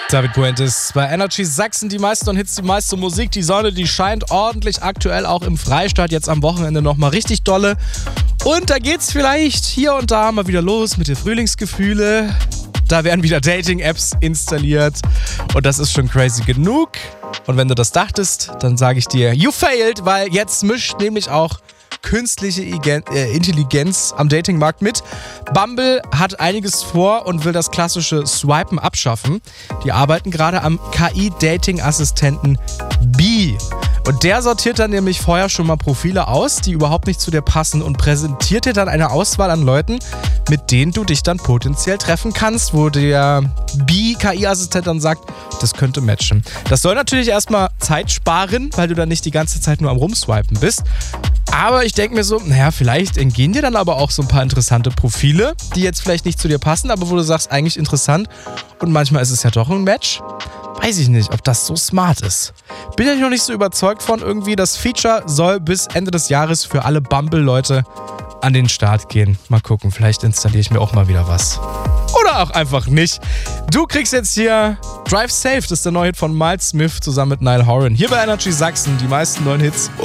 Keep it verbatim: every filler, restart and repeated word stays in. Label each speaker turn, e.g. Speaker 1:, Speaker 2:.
Speaker 1: David Puentes bei Energy Sachsen, die meisten Hits, die meiste Musik. Die Sonne, die scheint ordentlich, aktuell auch im Freistaat, jetzt am Wochenende nochmal richtig dolle. Und da geht's vielleicht hier und da mal wieder los mit den Frühlingsgefühle. Da werden wieder Dating-Apps installiert und das ist schon crazy genug. Und wenn du das dachtest, dann sage ich dir, you failed, weil jetzt mischt nämlich auch künstliche Intelligenz am Datingmarkt mit. Bumble hat einiges vor und will das klassische Swipen abschaffen. Die arbeiten gerade am K I-Dating-Assistenten Bee. Und der sortiert dann nämlich vorher schon mal Profile aus, die überhaupt nicht zu dir passen und präsentiert dir dann eine Auswahl an Leuten, mit denen du dich dann potenziell treffen kannst, wo der Bee-K I-Assistent dann sagt, das könnte matchen. Das soll natürlich erstmal Zeit sparen, weil du dann nicht die ganze Zeit nur am Rumswipen bist. Aber ich denke mir so, naja, vielleicht entgehen dir dann aber auch so ein paar interessante Profile, die jetzt vielleicht nicht zu dir passen, aber wo du sagst, eigentlich interessant. Und manchmal ist es ja doch ein Match. Weiß ich nicht, ob das so smart ist. Bin ja noch nicht so überzeugt von irgendwie. Das Feature soll bis Ende des Jahres für alle Bumble-Leute an den Start gehen. Mal gucken, vielleicht installiere ich mir auch mal wieder was. Oder auch einfach nicht. Du kriegst jetzt hier Drive Safe, das ist der neue Hit von Miles Smith zusammen mit Niall Horan. Hier bei Energy Sachsen, die meisten neuen Hits.